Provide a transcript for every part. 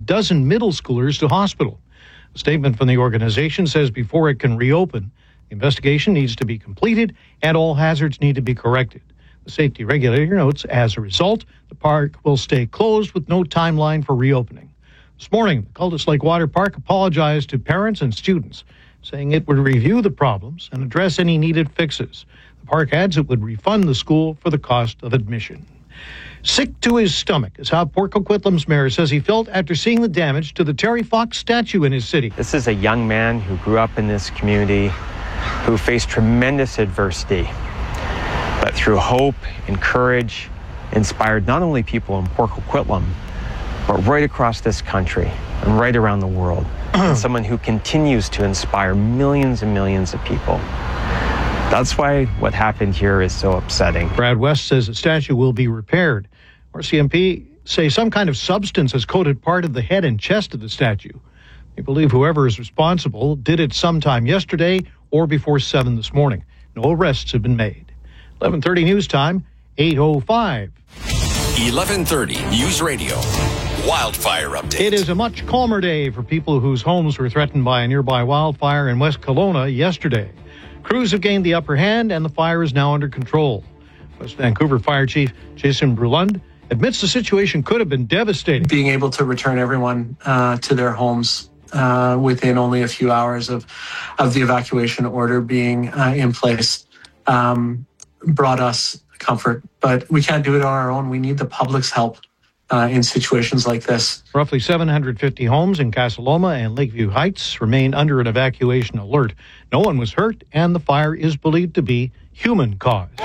dozen middle schoolers to hospital. A statement from the organization says before it can reopen, the investigation needs to be completed and all hazards need to be corrected. The safety regulator notes as a result, the park will stay closed with no timeline for reopening. This morning, the Cultus Lake Water Park apologized to parents and students, saying it would review the problems and address any needed fixes. The park adds it would refund the school for the cost of admission. Sick to his stomach is how Port Coquitlam's mayor says he felt after seeing the damage to the Terry Fox statue in his city. This is a young man who grew up in this community, who faced tremendous adversity, but through hope and courage, inspired not only people in Port Coquitlam, but right across this country and right around the world. And someone who continues to inspire millions and millions of people. That's why what happened here is so upsetting. Brad West says the statue will be repaired. RCMP say some kind of substance has coated part of the head and chest of the statue. They believe whoever is responsible did it sometime yesterday or before 7 this morning. No arrests have been made. 11:30 news time, 8:05. 11:30 News Radio. Wildfire update. It is a much calmer day for people whose homes were threatened by a nearby wildfire in West Kelowna yesterday. Crews have gained the upper hand and the fire is now under control. West Vancouver Fire Chief Jason Brulund admits the situation could have been devastating. Being able to return everyone to their homes within only a few hours of the evacuation order being in place brought us comfort. But we can't do it on our own. We need the public's help in situations like this. Roughly 750 homes in Casa Loma and Lakeview Heights remain under an evacuation alert. No one was hurt, and the fire is believed to be human-caused.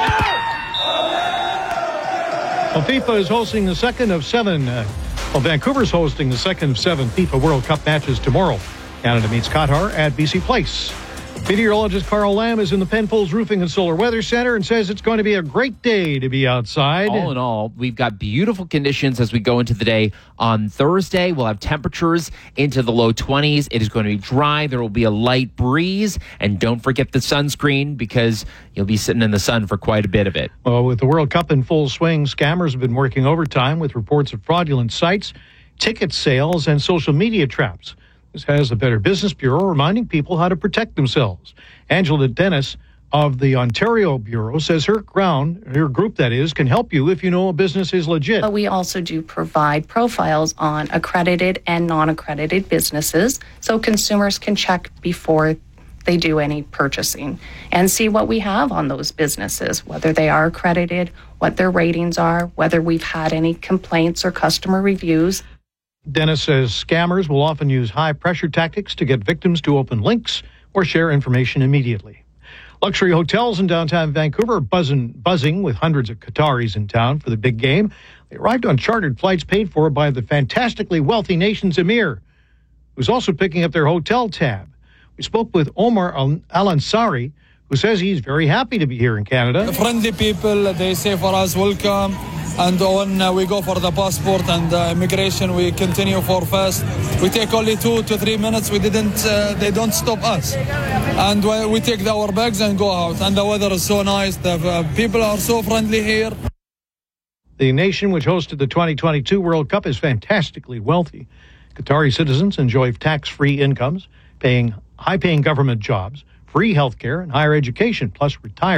Well, FIFA is hosting the second of seven. Vancouver's hosting the second of 7 FIFA World Cup matches tomorrow. Canada meets Qatar at BC Place. Meteorologist Carl Lamb is in the Penfolds Roofing and Solar Weather Center and says it's going to be a great day to be outside. All in all, we've got beautiful conditions as we go into the day. On Thursday, we'll have temperatures into the low 20s. It is going to be dry. There will be a light breeze. And don't forget the sunscreen because you'll be sitting in the sun for quite a bit of it. Well, with the World Cup in full swing, scammers have been working overtime with reports of fraudulent sites, ticket sales, and social media traps. This has the Better Business Bureau reminding people how to protect themselves. Angela Dennis of the Ontario Bureau says her group can help you if you know a business is legit. But we also do provide profiles on accredited and non-accredited businesses so consumers can check before they do any purchasing and see what we have on those businesses, whether they are accredited, what their ratings are, whether we've had any complaints or customer reviews. Dennis says scammers will often use high-pressure tactics to get victims to open links or share information immediately. Luxury hotels in downtown Vancouver are buzzing with hundreds of Qataris in town for the big game. They arrived on chartered flights paid for by the fantastically wealthy nation's emir, who's also picking up their hotel tab. We spoke with Omar Al-Ansari, who says he's very happy to be here in Canada. Friendly people, they say for us, welcome. And when we go for the passport and immigration, we continue for fast. We take only 2 to 3 minutes. They don't stop us. And we take our bags and go out. And the weather is so nice. The people are so friendly here. The nation which hosted the 2022 World Cup is fantastically wealthy. Qatari citizens enjoy tax-free incomes, high-paying government jobs, free health care and higher education, plus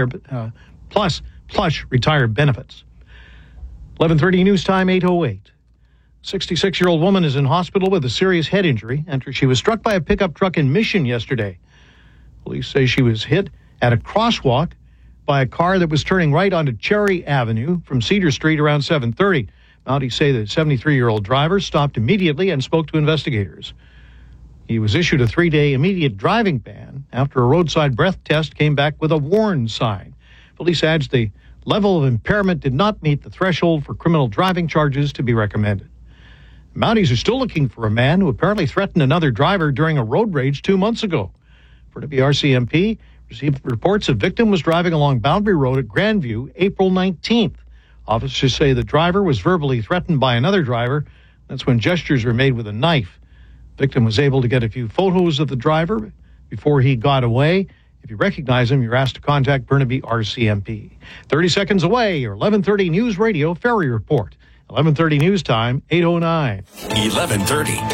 retired benefits. 11:30 news time, 8:08. 66-year-old woman is in hospital with a serious head injury after she was struck by a pickup truck in Mission yesterday. Police say she was hit at a crosswalk by a car that was turning right onto Cherry Avenue from Cedar Street around 7:30. Mounties say the 73-year-old driver stopped immediately and spoke to investigators. He was issued a 3-day immediate driving ban after a roadside breath test came back with a warn sign. Police adds the level of impairment did not meet the threshold for criminal driving charges to be recommended. Mounties are still looking for a man who apparently threatened another driver during a road rage 2 months ago. For WRCMP, received reports a victim was driving along Boundary Road at Grandview April 19th. Officers say the driver was verbally threatened by another driver. That's when gestures were made with a knife. Victim was able to get a few photos of the driver before he got away. If you recognize him, you're asked to contact Burnaby RCMP. 30 seconds away, your 11:30 News Radio Ferry Report. 11:30 news time, 8:09. 11:30.